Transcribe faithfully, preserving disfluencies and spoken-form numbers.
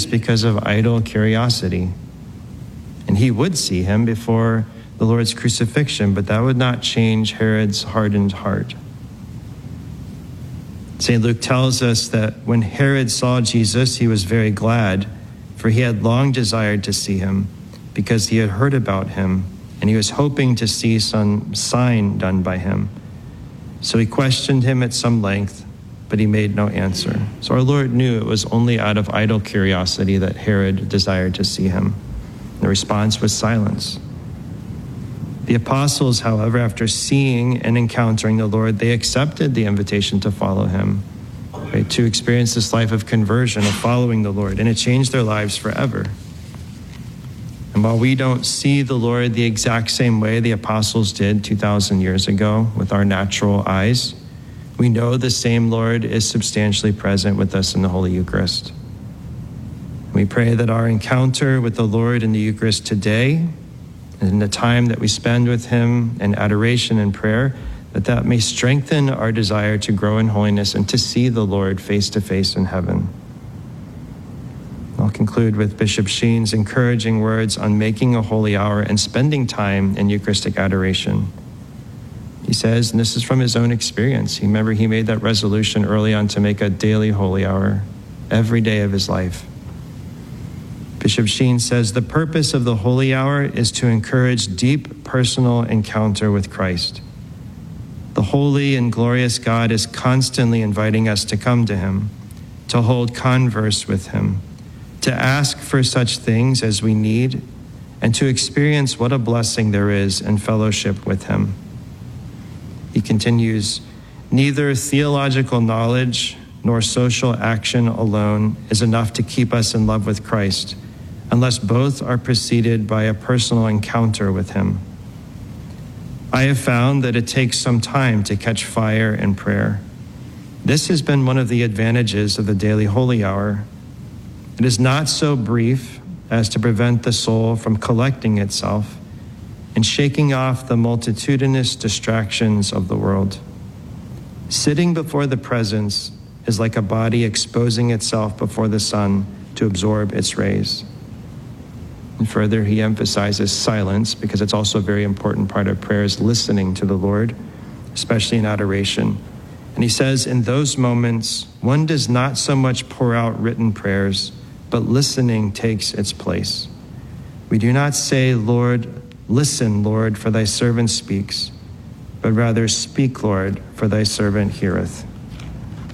is because of idle curiosity. And he would see him before the Lord's crucifixion, but that would not change Herod's hardened heart. Saint Luke tells us that when Herod saw Jesus, he was very glad, for he had long desired to see him, because he had heard about him, and he was hoping to see some sign done by him. So he questioned him at some length, but he made no answer. So our Lord knew it was only out of idle curiosity that Herod desired to see him. The response was silence. The apostles, however, after seeing and encountering the Lord, they accepted the invitation to follow him, right, to experience this life of conversion, of following the Lord, and it changed their lives forever. And while we don't see the Lord the exact same way the apostles did two thousand years ago with our natural eyes, we know the same Lord is substantially present with us in the Holy Eucharist. We pray that our encounter with the Lord in the Eucharist today, and in the time that we spend with him in adoration and prayer, that that may strengthen our desire to grow in holiness and to see the Lord face to face in heaven. I'll conclude with Bishop Sheen's encouraging words on making a holy hour and spending time in Eucharistic adoration. He says, and this is from his own experience, he remember he made that resolution early on to make a daily holy hour every day of his life. Bishop Sheen says, the purpose of the holy hour is to encourage deep personal encounter with Christ. The holy and glorious God is constantly inviting us to come to him, to hold converse with him, to ask for such things as we need, and to experience what a blessing there is in fellowship with him. He continues, neither theological knowledge nor social action alone is enough to keep us in love with Christ, unless both are preceded by a personal encounter with him. I have found that it takes some time to catch fire in prayer. This has been one of the advantages of the daily holy hour. It is not so brief as to prevent the soul from collecting itself and shaking off the multitudinous distractions of the world. Sitting before the presence is like a body exposing itself before the sun to absorb its rays. And further, he emphasizes silence because it's also a very important part of prayer is listening to the Lord, especially in adoration. And he says, in those moments, one does not so much pour out written prayers, but listening takes its place. We do not say, Lord, listen, Lord, for thy servant speaks, but rather speak, Lord, for thy servant heareth.